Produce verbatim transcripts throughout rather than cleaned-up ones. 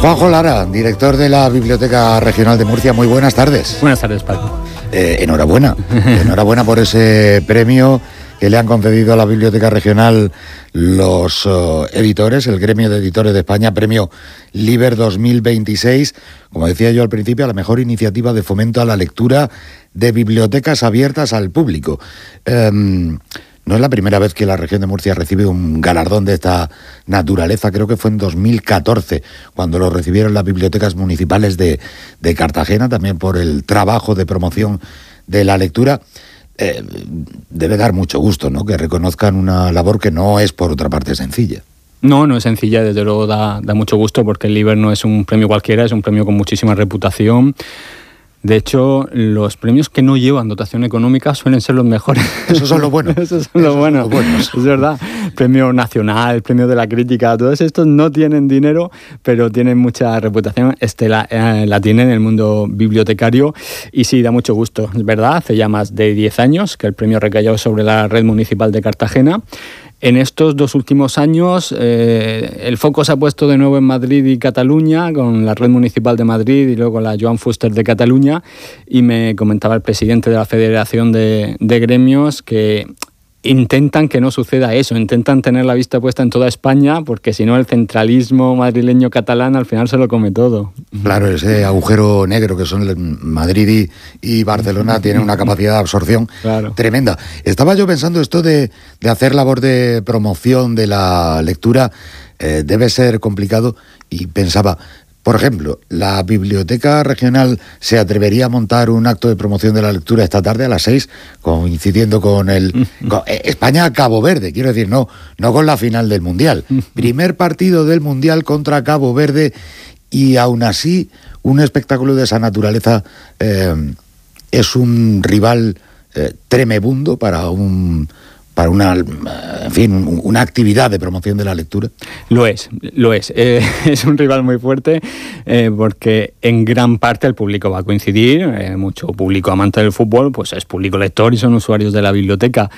Juanjo Lara, director de la Biblioteca Regional de Murcia, muy buenas tardes. Buenas tardes, Paco. Eh, enhorabuena, enhorabuena por ese premio que le han concedido a la Biblioteca Regional los uh, editores, el Gremio de Editores de España, Premio Liber dos mil veintiséis, como decía yo al principio, a la mejor iniciativa de fomento a la lectura de bibliotecas abiertas al público. Um, No es la primera vez que la región de Murcia recibe un galardón de esta naturaleza. Creo que fue en dos mil catorce, cuando lo recibieron las bibliotecas municipales de, de Cartagena, también por el trabajo de promoción de la lectura. Eh, debe dar mucho gusto, ¿no?, que reconozcan una labor que no es, por otra parte, sencilla. No, no es sencilla, desde luego da, da mucho gusto, porque el Liber no es un premio cualquiera, es un premio con muchísima reputación. De hecho, los premios que no llevan dotación económica suelen ser los mejores. Esos son los buenos. Esos son los buenos. Son los buenos. Es verdad. Premio nacional, premio de la crítica, todos estos no tienen dinero, pero tienen mucha reputación. Este la, eh, la tiene en el mundo bibliotecario y sí, da mucho gusto. Es verdad, hace ya más de diez años que el premio recayó sobre la Red Municipal de Cartagena. En estos dos últimos años eh, el foco se ha puesto de nuevo en Madrid y Cataluña, con la Red Municipal de Madrid y luego la Joan Fuster de Cataluña, y me comentaba el presidente de la Federación de, de Gremios que intentan que no suceda eso, intentan tener la vista puesta en toda España, porque si no el centralismo madrileño-catalán al final se lo come todo. Claro, ese agujero negro que son Madrid y, y Barcelona tienen una capacidad de absorción claro. tremenda. Estaba yo pensando esto de, de hacer labor de promoción de la lectura, eh, debe ser complicado, y pensaba, por ejemplo, ¿la Biblioteca Regional se atrevería a montar un acto de promoción de la lectura esta tarde a las seis, coincidiendo con el con España-Cabo Verde? Quiero decir, no, no con la final del Mundial. Primer partido del Mundial contra Cabo Verde, y aún así un espectáculo de esa naturaleza eh, es un rival eh, tremebundo para un... para una, en fin, una actividad de promoción de la lectura. Lo es, lo es. Eh, es un rival muy fuerte eh, porque en gran parte el público va a coincidir. Eh, mucho público amante del fútbol pues es público lector y son usuarios de la biblioteca.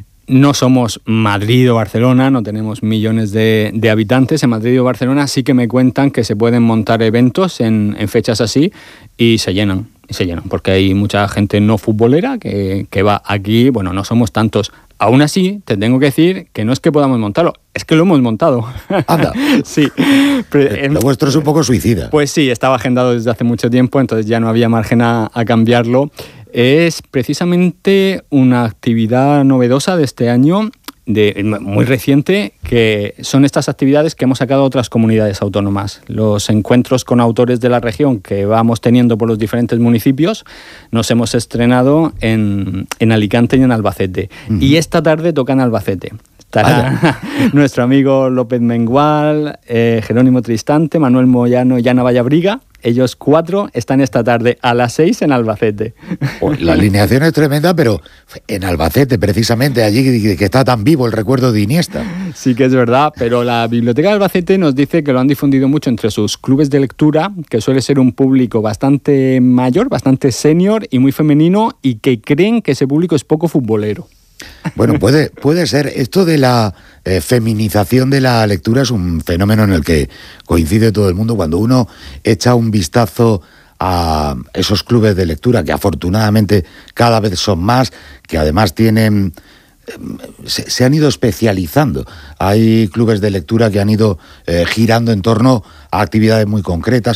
No somos Madrid o Barcelona, no tenemos millones de, de habitantes. En Madrid o Barcelona sí que me cuentan que se pueden montar eventos en, en fechas así y se llenan. Y se llenan porque hay mucha gente no futbolera que, que va aquí. Bueno, no somos tantos. Aún así, te tengo que decir que no es que podamos montarlo, es que lo hemos montado. Anda. Sí. Pero, lo vuestro es un poco suicida. Pues sí, estaba agendado desde hace mucho tiempo, entonces ya no había margen a, a cambiarlo. Es precisamente una actividad novedosa de este año, de, muy reciente, que son estas actividades que hemos sacado a otras comunidades autónomas. Los encuentros con autores de la región que vamos teniendo por los diferentes municipios, nos hemos estrenado en, en Alicante y en Albacete. Uh-huh. Y esta tarde toca en Albacete. Estará nuestro amigo López Mengual, eh, Jerónimo Tristante, Manuel Moyano y Ana Vallabriga. Ellos cuatro están esta tarde a las seis en Albacete. La alineación es tremenda, pero en Albacete, precisamente, allí que está tan vivo el recuerdo de Iniesta. Sí que es verdad, pero la Biblioteca de Albacete nos dice que lo han difundido mucho entre sus clubes de lectura, que suele ser un público bastante mayor, bastante senior y muy femenino, y que creen que ese público es poco futbolero. Bueno, puede, puede ser. Esto de la eh, feminización de la lectura es un fenómeno en el que coincide todo el mundo. Cuando uno echa un vistazo a esos clubes de lectura, que afortunadamente cada vez son más, que además tienen... Se, se han ido especializando. Hay clubes de lectura que han ido eh, girando en torno a actividades muy concretas.